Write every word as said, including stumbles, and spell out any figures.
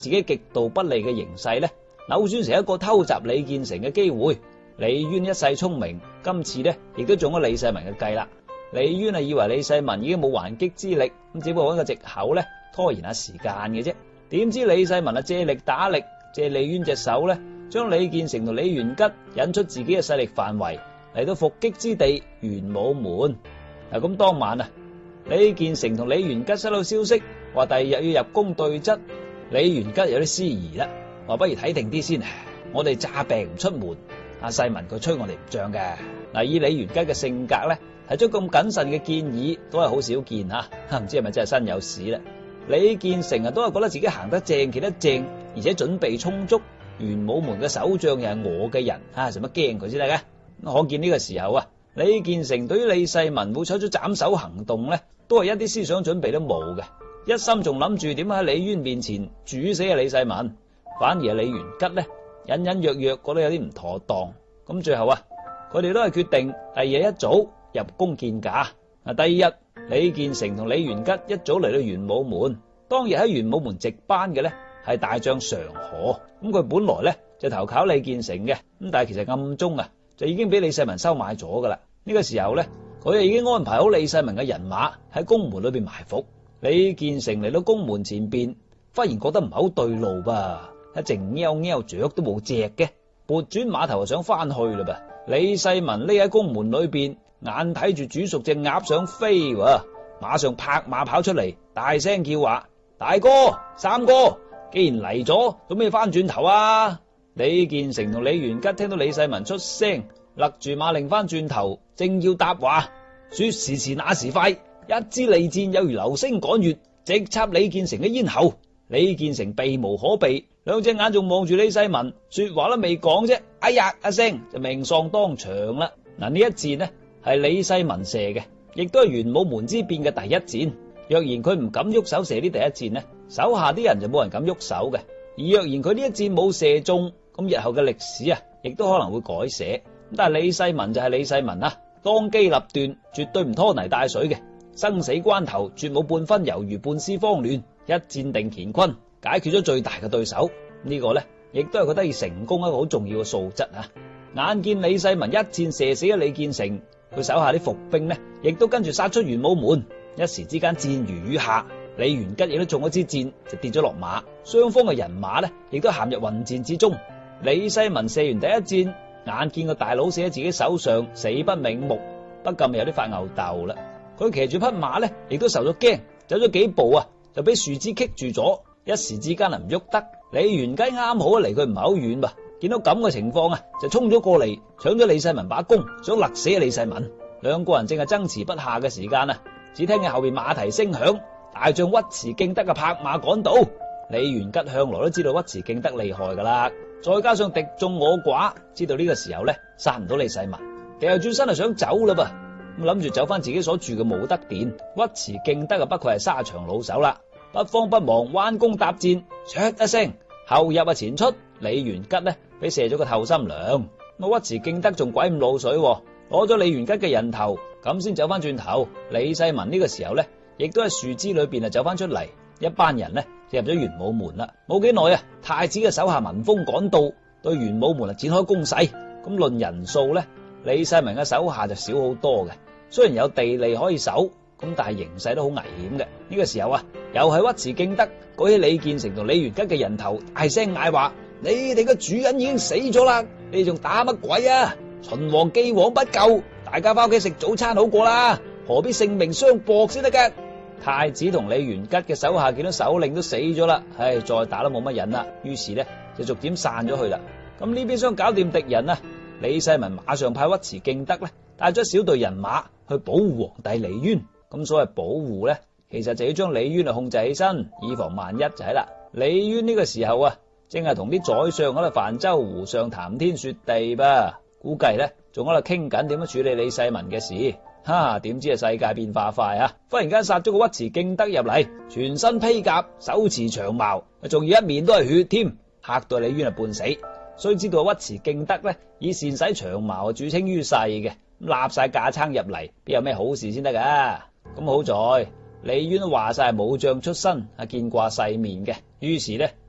自己極度不利嘅形勢咧，扭轉成一個偷襲李建成嘅機會。李淵一世聰明，今次咧亦都中咗李世民嘅計啦。李淵啊以為李世民已經冇還擊之力，咁只不過揾個藉口咧拖延下時間嘅啫。點知李世民啊借力打力，借李淵隻手咧，將李建成同李元吉引出自己嘅勢力範圍，嚟到伏擊之地玄武門。嗱，咁當晚啊，李建成同李元吉收到消息，話第二日要入宮對質。李元吉有啲思疑啦，話不如睇定啲先，我哋詐病唔出門。阿世民佢催我哋唔漲嘅。嗱，以李元吉嘅性格咧，提出咁謹慎嘅建議都係好少見吓，唔知係咪真係身有屎啦？李建成啊都係覺得自己行得正企得正，而且準備充足，玄武門嘅守將又係我嘅人，吓使乜驚佢先得嘅？可見呢個時候啊，李建成對於李世民會採取斬首行動咧，都係一啲思想準備都冇嘅，一心仲諗住點喺李淵面前煮死啊李世民，反而係李元吉咧隱隱約約覺得有啲唔妥當。咁最後啊，佢哋都係決定第二日一早入宮見駕。啊，第二日李建成同李元吉一早嚟到玄武門，當日喺玄武門值班嘅咧係大將常河。咁佢本來咧就投靠李建成嘅，咁但係其實暗中啊就已經俾李世民收買咗噶啦。呢個時候咧，佢就已經安排好李世民嘅人馬喺宮門裏邊埋伏。李建成嚟到宮門前邊，忽然覺得唔係好對路噃，一靜喵喵雀都冇隻嘅，撥轉馬頭就想翻去啦噃。李世民匿喺宮門裏邊，眼睇住煮熟隻鴨想飛喎，馬上拍馬跑出嚟，大聲叫話：大哥、三哥，既然嚟咗，做咩翻轉頭啊？李建成同李元吉聽到李世民出聲，勒住馬擰翻轉頭，正要答話，說時遲那時快，一支利箭有如流星趕月，直插李建成嘅咽喉。李建成避無可避，兩隻眼仲望住李世民，說話都未講啫，哎呀一聲就命喪當場啦。嗱，呢一箭呢係李世民射嘅，亦都係玄武門之變嘅第一箭。若然佢唔敢喐手射呢第一箭呢，手下啲人就冇人敢喐手嘅。而若然佢呢一箭冇射中，咁日後嘅歷史啊，亦都可能會改寫。但係李世民就係李世民啊，當機立斷，絕對唔拖泥帶水嘅。生死關頭，絕冇半分猶豫，半絲慌亂，一戰定乾坤，解決咗最大嘅對手。呢、這個呢，亦都係佢得以成功一個好重要嘅素質啊！眼見李世民一箭射死咗李建成，佢手下啲伏兵呢，亦都跟住殺出玄武門，一時之間箭如雨下。李元吉亦都中咗支箭，就跌咗落馬，雙方嘅人馬呢，亦都陷入混戰之中。李世民射完第一箭，眼見個大佬死喺自己手上，死不瞑目，不禁有啲發吽哣啦。佢騎住匹馬咧，亦都受咗驚，走咗幾步啊，就俾樹枝棘住咗，一時之間啊唔喐得。李元吉啱好離佢唔係好遠噃，見到咁嘅情況啊，就衝咗過嚟，搶咗李世民把弓，想勒死李世民。兩個人正係爭持不下嘅時間啊，只聽見後邊馬蹄聲響，大將尉遲敬德嘅拍馬趕到。李元吉向來都知道尉遲敬德厲害噶啦，再加上敵眾我寡，知道呢個時候咧殺唔到李世民，掉轉身係想走啦噃。咁諗住走翻自己所住嘅武德殿。尉遲敬德啊，不愧係沙場老手啦，不慌不忙彎弓搭箭，唰一聲後入啊前出。李元吉呢，俾射咗個透心涼。咁尉遲敬德仲鬼咁老水，攞咗李元吉嘅人頭，咁先走翻轉頭。李世民呢個時候呢，亦都喺樹枝裏邊啊走翻出嚟，一班人呢就入咗玄武門啦。冇幾耐啊，太子嘅手下聞風趕到，對玄武門啊展開攻勢。咁論人數呢，李世民嘅手下就少好多嘅。雖然有地利可以守，咁但係形勢都好危險嘅。呢個時候啊，又係尉遲敬德舉起李建成同李元吉嘅人頭，大聲嗌話：你哋嘅主人已經死咗啦，你哋仲打乜鬼啊？秦王既往不咎，大家翻屋企食早餐好過啦，何必性命相搏先得㗎？太子同李元吉嘅手下見到首領都死咗啦，唉，再打都冇乜癮啦，於是呢就逐漸散咗去啦。咁呢邊想搞掂敵人啊，李世民馬上派尉遲敬德咧帶咗小隊人馬去保護皇帝李淵。咁所謂保護咧，其實就要將李淵啊控制起身，以防萬一就係啦。李淵呢個時候啊，正係同啲宰相喺度泛舟湖上談天說地噃，估計咧仲喺度傾緊點樣處理李世民嘅事。哈，點知啊世界變化快啊，忽然間殺咗個尉遲敬德入嚟，全身披甲，手持長矛，仲要一面都係血添，嚇到李淵啊半死。雖知道尉遲敬德咧以善使長矛著稱於世嘅，立晒架撐入嚟，邊有咩好事先得噶？咁好在李淵都話晒係武將出身，係見過世面嘅，於是咧